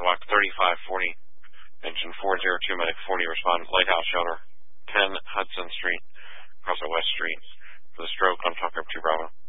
block 3540. Engine 402, medic 40, respond. Lighthouse shelter, 10 Hudson Street, across the West Street. For the stroke on Tucker 2 Bravo.